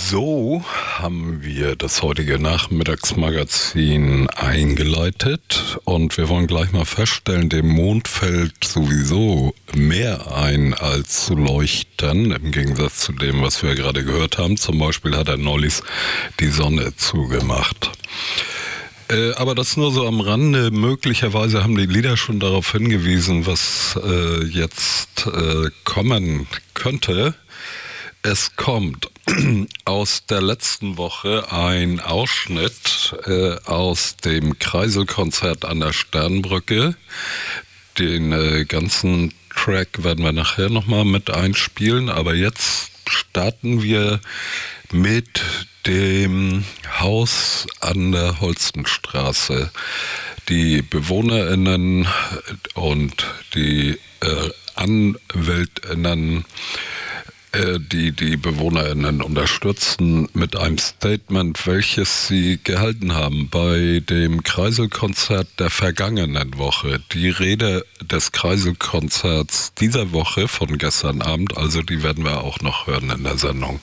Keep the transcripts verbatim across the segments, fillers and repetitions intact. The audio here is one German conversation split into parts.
So haben wir das heutige Nachmittagsmagazin eingeleitet und wir wollen gleich mal feststellen, dem Mond fällt sowieso mehr ein als zu leuchten, im Gegensatz zu dem, was wir gerade gehört haben. Zum Beispiel hat er neulich die Sonne zugemacht. Äh, aber das nur so am Rande. Möglicherweise haben die Lieder schon darauf hingewiesen, was äh, jetzt äh, kommen könnte. Es kommt aus der letzten Woche ein Ausschnitt äh, aus dem Kreiselkonzert an der Sternbrücke. Den äh, ganzen Track werden wir nachher nochmal mit einspielen, aber jetzt starten wir mit dem Haus an der Holstenstraße. Die BewohnerInnen und die äh, AnwältInnen, die die BewohnerInnen unterstützen, mit einem Statement, welches sie gehalten haben bei dem Kreiselkonzert der vergangenen Woche. Die Rede des Kreiselkonzerts dieser Woche von gestern Abend, also die werden wir auch noch hören in der Sendung.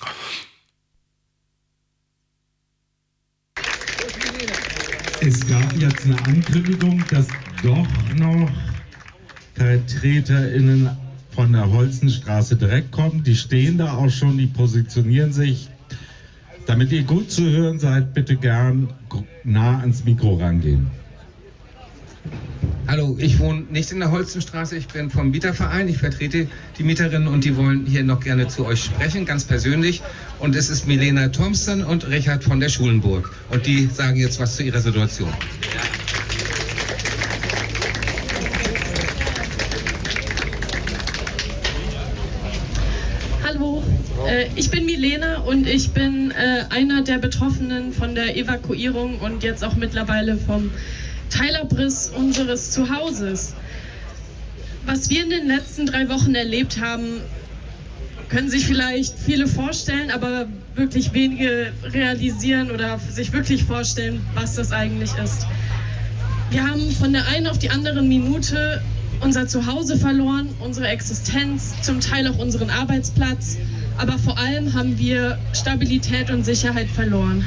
Es gab jetzt eine Ankündigung, dass doch noch VertreterInnen von der Holstenstraße direkt kommen. Die stehen da auch schon, die positionieren sich. Damit ihr gut zu hören seid, bitte gern nah ans Mikro rangehen. Hallo, ich wohne nicht in der Holstenstraße, ich bin vom Mieterverein, ich vertrete die Mieterinnen und die wollen hier noch gerne zu euch sprechen, ganz persönlich. Und es ist Milena Thompson und Richard von der Schulenburg. Und die sagen jetzt was zu ihrer Situation. Hallo, äh, ich bin Milena und ich bin äh, einer der Betroffenen von der Evakuierung und jetzt auch mittlerweile vom Teilabriss unseres Zuhauses. Was wir in den letzten drei Wochen erlebt haben, können sich vielleicht viele vorstellen, aber wirklich wenige realisieren oder sich wirklich vorstellen, was das eigentlich ist. Wir haben von der einen auf die andere Minute unser Zuhause verloren, unsere Existenz, zum Teil auch unseren Arbeitsplatz, aber vor allem haben wir Stabilität und Sicherheit verloren.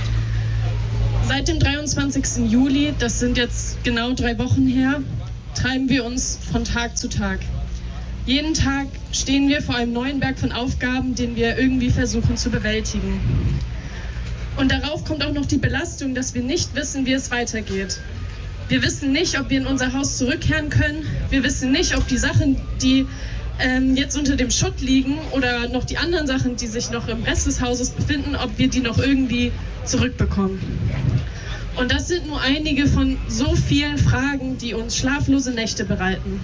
Seit dem dreiundzwanzigsten Juli, das sind jetzt genau drei Wochen her, treiben wir uns von Tag zu Tag. Jeden Tag stehen wir vor einem neuen Berg von Aufgaben, den wir irgendwie versuchen zu bewältigen. Und darauf kommt auch noch die Belastung, dass wir nicht wissen, wie es weitergeht. Wir wissen nicht, ob wir in unser Haus zurückkehren können. Wir wissen nicht, ob die Sachen, die ähm, jetzt unter dem Schutt liegen oder noch die anderen Sachen, die sich noch im Rest des Hauses befinden, ob wir die noch irgendwie zurückbekommen. Und das sind nur einige von so vielen Fragen, die uns schlaflose Nächte bereiten.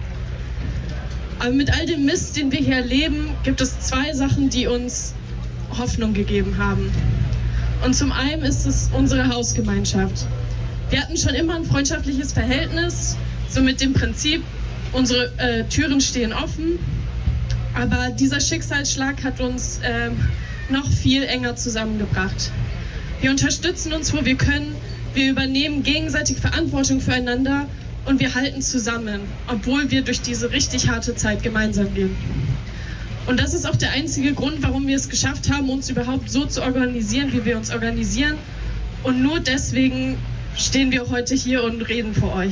Aber mit all dem Mist, den wir hier erleben, gibt es zwei Sachen, die uns Hoffnung gegeben haben. Und zum einen ist es unsere Hausgemeinschaft. Wir hatten schon immer ein freundschaftliches Verhältnis, so mit dem Prinzip, unsere äh, Türen stehen offen. Aber dieser Schicksalsschlag hat uns äh, noch viel enger zusammengebracht. Wir unterstützen uns, wo wir können. Wir übernehmen gegenseitig Verantwortung füreinander und wir halten zusammen, obwohl wir durch diese richtig harte Zeit gemeinsam gehen. Und das ist auch der einzige Grund, warum wir es geschafft haben, uns überhaupt so zu organisieren, wie wir uns organisieren. Und nur deswegen stehen wir heute hier und reden vor euch.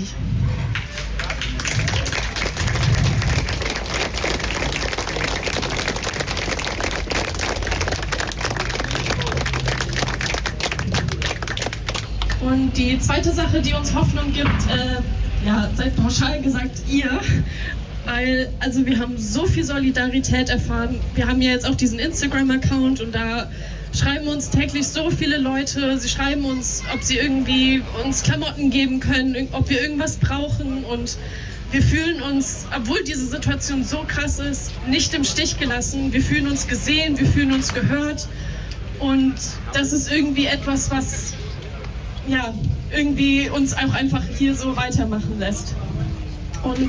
Und die zweite Sache, die uns Hoffnung gibt, äh, ja, seid pauschal gesagt ihr, weil also wir haben so viel Solidarität erfahren. Wir haben ja jetzt auch diesen Instagram-Account und da schreiben uns täglich so viele Leute. Sie schreiben uns, ob sie irgendwie uns Klamotten geben können, ob wir irgendwas brauchen. Und wir fühlen uns, obwohl diese Situation so krass ist, nicht im Stich gelassen. Wir fühlen uns gesehen, wir fühlen uns gehört. Und das ist irgendwie etwas, was ja, irgendwie uns auch einfach hier so weitermachen lässt. Und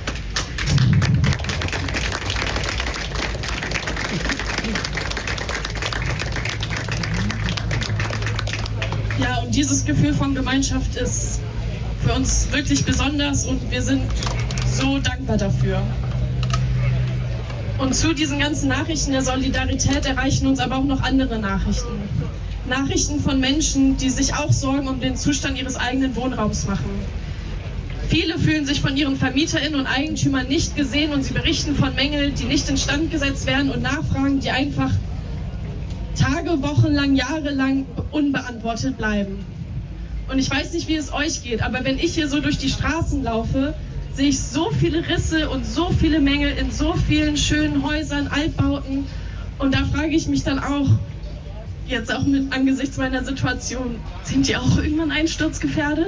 ja, und dieses Gefühl von Gemeinschaft ist für uns wirklich besonders und wir sind so dankbar dafür. Und zu diesen ganzen Nachrichten der Solidarität erreichen uns aber auch noch andere Nachrichten. Nachrichten von Menschen, die sich auch Sorgen um den Zustand ihres eigenen Wohnraums machen. Viele fühlen sich von ihren VermieterInnen und Eigentümern nicht gesehen und sie berichten von Mängeln, die nicht instand gesetzt werden und Nachfragen, die einfach Tage, Wochen lang, Jahre lang unbeantwortet bleiben. Und ich weiß nicht, wie es euch geht, aber wenn ich hier so durch die Straßen laufe, sehe ich so viele Risse und so viele Mängel in so vielen schönen Häusern, Altbauten. Und da frage ich mich dann auch, jetzt auch mit angesichts meiner Situation, sind die auch irgendwann einsturzgefährdet?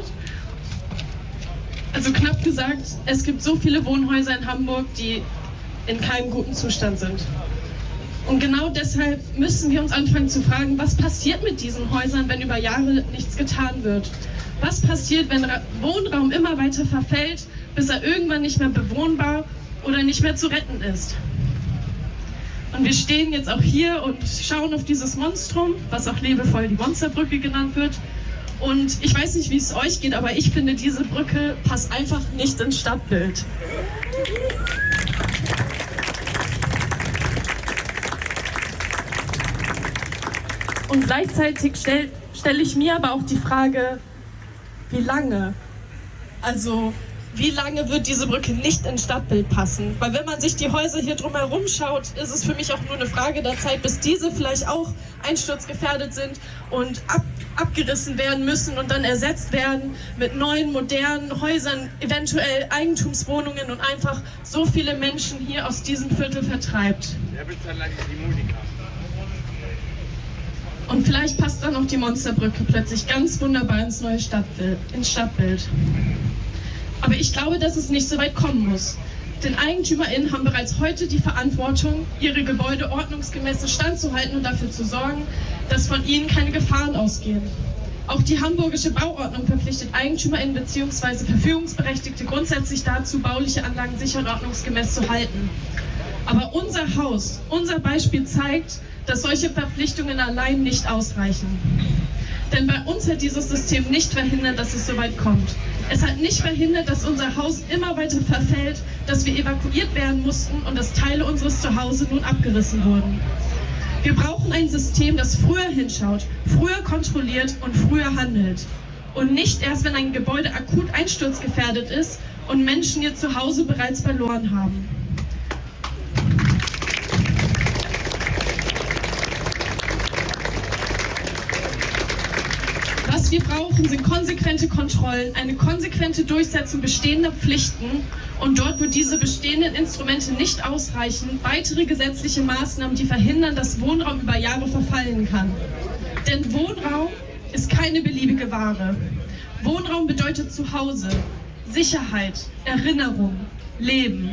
Also knapp gesagt, es gibt so viele Wohnhäuser in Hamburg, die in keinem guten Zustand sind. Und genau deshalb müssen wir uns anfangen zu fragen, was passiert mit diesen Häusern, wenn über Jahre nichts getan wird? Was passiert, wenn Wohnraum immer weiter verfällt, bis er irgendwann nicht mehr bewohnbar oder nicht mehr zu retten ist? Und wir stehen jetzt auch hier und schauen auf dieses Monstrum, was auch liebevoll die Monsterbrücke genannt wird. Und ich weiß nicht, wie es euch geht, aber ich finde, diese Brücke passt einfach nicht ins Stadtbild. Und gleichzeitig stelle stell ich mir aber auch die Frage, wie lange? Also, wie lange wird diese Brücke nicht ins Stadtbild passen? Weil wenn man sich die Häuser hier drumherum schaut, ist es für mich auch nur eine Frage der Zeit, bis diese vielleicht auch einsturzgefährdet sind und ab, abgerissen werden müssen und dann ersetzt werden mit neuen, modernen Häusern, eventuell Eigentumswohnungen und einfach so viele Menschen hier aus diesem Viertel vertreibt. Wer bezahlt eigentlich die Musiker? Und vielleicht passt dann auch die Monsterbrücke plötzlich ganz wunderbar ins neue Stadtbild, ins Stadtbild. Aber ich glaube, dass es nicht so weit kommen muss. Denn EigentümerInnen haben bereits heute die Verantwortung, ihre Gebäude ordnungsgemäß instand zu halten und dafür zu sorgen, dass von ihnen keine Gefahren ausgehen. Auch die hamburgische Bauordnung verpflichtet EigentümerInnen bzw. Verfügungsberechtigte grundsätzlich dazu, bauliche Anlagen sicher und ordnungsgemäß zu halten. Aber unser Haus, unser Beispiel zeigt, dass solche Verpflichtungen allein nicht ausreichen. Denn bei uns hat dieses System nicht verhindert, dass es so weit kommt. Es hat nicht verhindert, dass unser Haus immer weiter verfällt, dass wir evakuiert werden mussten und dass Teile unseres Zuhause nun abgerissen wurden. Wir brauchen ein System, das früher hinschaut, früher kontrolliert und früher handelt. Und nicht erst, wenn ein Gebäude akut einsturzgefährdet ist und Menschen ihr Zuhause bereits verloren haben. Was wir brauchen, sind konsequente Kontrollen, eine konsequente Durchsetzung bestehender Pflichten und dort, wo diese bestehenden Instrumente nicht ausreichen, weitere gesetzliche Maßnahmen, die verhindern, dass Wohnraum über Jahre verfallen kann. Denn Wohnraum ist keine beliebige Ware. Wohnraum bedeutet Zuhause, Sicherheit, Erinnerung, Leben.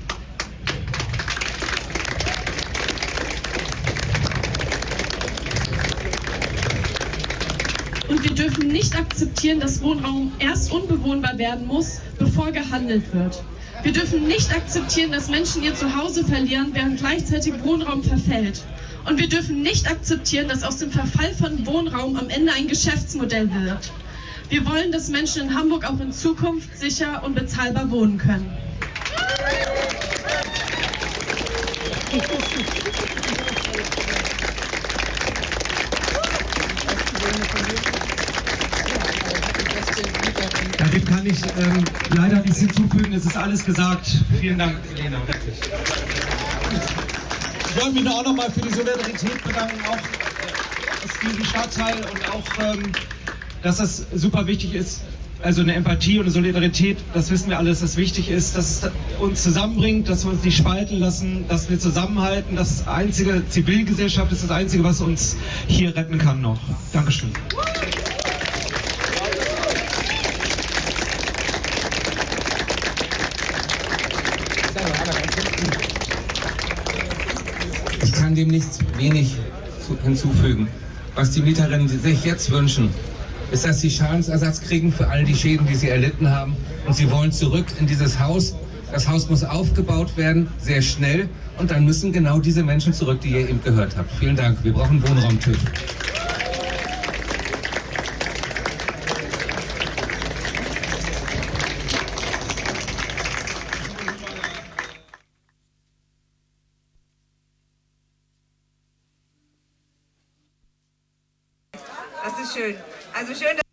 Und wir dürfen nicht akzeptieren, dass Wohnraum erst unbewohnbar werden muss, bevor gehandelt wird. Wir dürfen nicht akzeptieren, dass Menschen ihr Zuhause verlieren, während gleichzeitig Wohnraum verfällt. Und wir dürfen nicht akzeptieren, dass aus dem Verfall von Wohnraum am Ende ein Geschäftsmodell wird. Wir wollen, dass Menschen in Hamburg auch in Zukunft sicher und bezahlbar wohnen können. Dem kann ich ähm, leider nichts hinzufügen, es ist alles gesagt. Vielen Dank, Elena. Ich wollte mich auch nochmal für die Solidarität bedanken, auch für den Stadtteil und auch, ähm, dass das super wichtig ist. Also eine Empathie und eine Solidarität, das wissen wir alles, dass wichtig ist, dass es uns zusammenbringt, dass wir uns nicht spalten lassen, dass wir zusammenhalten. Das einzige, Zivilgesellschaft ist das Einzige, was uns hier retten kann noch. Dankeschön. Ich kann dem nichts wenig hinzufügen. Was die Mieterinnen sich jetzt wünschen, ist, dass sie Schadensersatz kriegen für all die Schäden, die sie erlitten haben. Und sie wollen zurück in dieses Haus. Das Haus muss aufgebaut werden, sehr schnell. Und dann müssen genau diese Menschen zurück, die ihr eben gehört habt. Vielen Dank. Wir brauchen Wohnraum-TÜV. Das ist schön. Also schön, dass